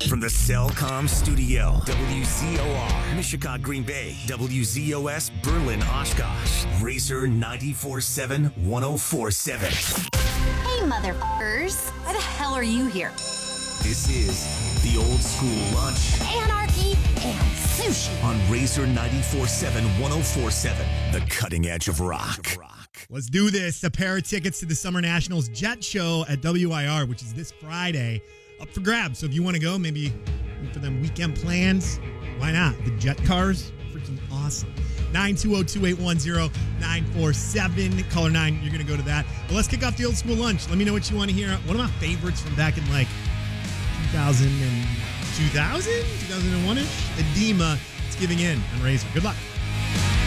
From the Cellcom studio, WZOR, Mishikot, Green Bay, WZOS, Berlin, Oshkosh, Razor 94.7, 104.7. Hey, motherfuckers. Why the hell are you here? This is the Old School Lunch. Anarchy and sushi. On Razor 94.7, 104.7, the cutting edge of rock. Let's do this. A pair of tickets to the Summer Nationals Jet Show at WIR, which is this Friday, up for grabs. So if you want to go, maybe for them weekend plans, why not? The Jet Cars, freaking awesome. 920-281-0947. Caller 9, you're going to go to that. But let's kick off the Old School Lunch. Let me know what you want to hear. One of my favorites from back in 2001-ish. Edema. It's giving in on Razor. Good luck.